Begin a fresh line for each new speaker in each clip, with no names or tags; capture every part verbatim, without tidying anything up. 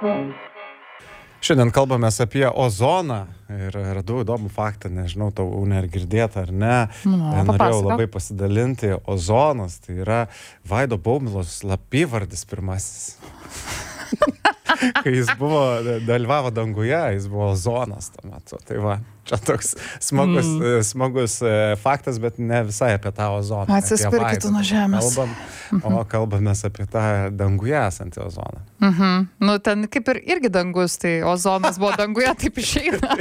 Šiandien kalbamės apie ozoną ir radau įdomų faktą, nežinau, tau ar girdėta ar ne.
Nu,
Norėjau
papasakok.
labai pasidalinti. Ozonas tai yra Vaido Baumilos slapyvardis pirmasis. Kai jis buvo, dalyvavo danguje, jis buvo ozonas tuo metu. Tai va, čia toks smagus, mm. smagus faktas, bet ne visai apie tą ozoną.
Atsispirkit nuo žemės.
Kalbam, mm-hmm. O kalbamės apie tą danguje esantį ozoną.
Mhm. Nu, ten kaip ir irgi dangus, tai ozonas buvo danguje, taip išeina.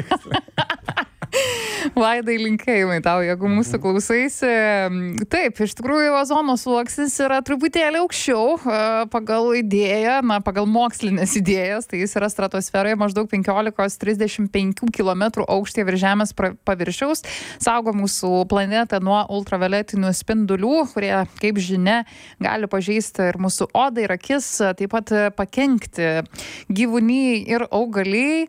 Vaidai, linkėjimai tau, jeigu mūsų klausaisi. Taip, iš tikrųjų, ozono sluoksnis yra truputėlį aukščiau pagal idėją, na, pagal mokslinės idėjas, tai jis yra stratosferoje maždaug penkiolika trisdešimt penkių kilometrų aukštyje virš žemės paviršiaus, saugo mūsų planetą nuo ultravioletinių spindulių, kurie, kaip žinia, gali pažeisti ir mūsų odą ir akis, taip pat pakenkti gyvūnijai ir augalijai.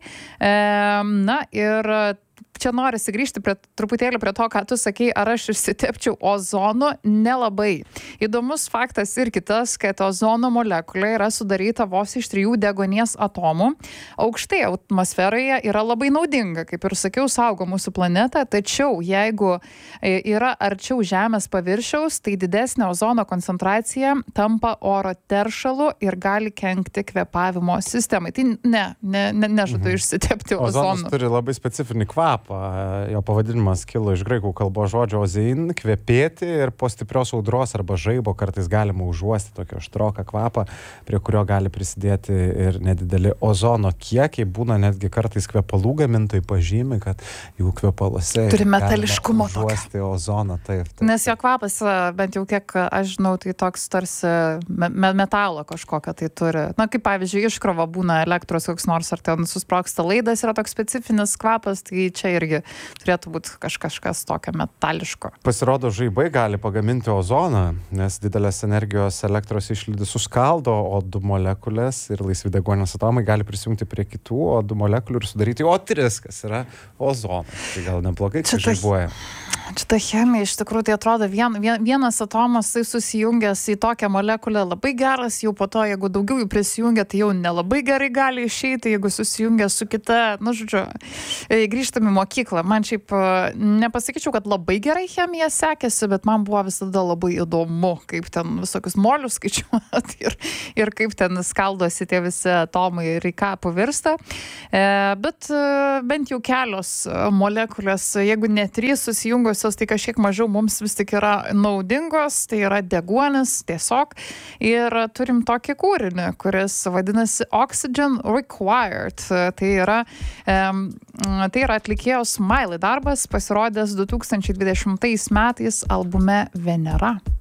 Na ir čia norisi grįžti prie, truputėlį prie to, ką tu sakei, ar aš išsitepčiau ozonu, nelabai. Įdomus faktas ir kitas, kad ozono molekulė yra sudaryta vos iš trijų deguonies atomų. Aukštai atmosferoje yra labai naudinga, kaip ir sakiau, saugo mūsų planetą, tačiau jeigu yra arčiau žemės paviršiaus, tai didesnė ozono koncentracija tampa oro teršalu ir gali kenkti kvėpavimo sistemai. Tai ne, ne, ne nežadu mhm. išsitepti ozonu.
Ozonas turi labai specifinį kvapą. Jo pavadinimas kilo iš graikų kalbos žodžio ozein, kvepėti, ir po stiprios audros arba žaibo kartais galima užuosti tokio aštroką kvapą, prie kurio gali prisidėti ir nedideli ozono kiekiai. Būna netgi kartais kvepalų gamintojai pažymi, kad jų kvepaluose
turi metališkumo
užuosti ozoną. Taip, taip.
Nes jo kvapas, bent jau kiek aš žinau, tai toks tarsi me metalo kažkokio tai turi. Na, kaip pavyzdžiui, iškrova būna elektros koks nors, ar ten susprogsta laidas, yra toks specifinis kvapas, tai čia irgi turėtų būti kaž, kažkas tokio metališko.
Pasirodo, žaibai gali pagaminti ozoną, nes didelės energijos elektros išlydis suskaldo O du molekulės ir laisvi deguonies atomai gali prisijungti prie kitų O du molekulių ir sudaryti O tris, kas yra ozonas. Tai gal neblogai, kai žaibuoja.
Čia ta chemija, iš tikrųjų, tai atrodo vien, vien, vienas atomas tai susijungęs į tokią molekulę labai geras, jau po to, jeigu daugiau jų prisijungia, tai jau nelabai gerai gali išeiti, jeigu susijungia su kita, nu, žodžiu, grįžtami mokyklą. Man šiaip nepasakyčiau, kad labai gerai chemija sekėsi, bet man buvo visada labai įdomu, kaip ten visokius molius skaičiuoti ir, ir kaip ten skaldosi tie visi atomai ir į ką pavirsta. E, bet bent jau kelios molekulės, jeigu ne trys susijungus, tai kažkiek mažiau mums vis tik yra naudingos, tai yra deguonis tiesiog. Ir turim tokį kūrinį, kuris vadinasi Oxygen Required. Tai yra, um, tai yra atlikėjos Miley darbas, pasirodęs du tūkstančiai dvidešimtais metais albume Venera.